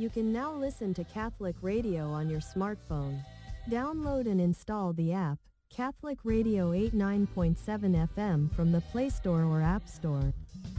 You can now listen to Catholic Radio on your smartphone. Download and install the app, Catholic Radio 89.7 FM from the Play Store or App Store.